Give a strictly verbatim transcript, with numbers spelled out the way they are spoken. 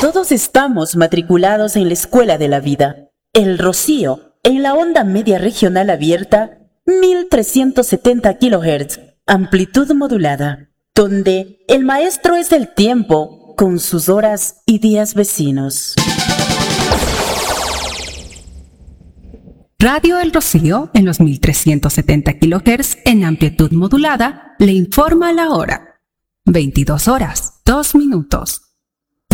Todos estamos matriculados en la escuela de la vida. El Rocío, en la onda media regional abierta, mil trescientos setenta kilohertz, amplitud modulada, donde el maestro es el tiempo con sus horas y días vecinos. Radio El Rocío, en los mil trescientos setenta kilohertz en amplitud modulada, le informa la hora. veintidós horas, dos minutos.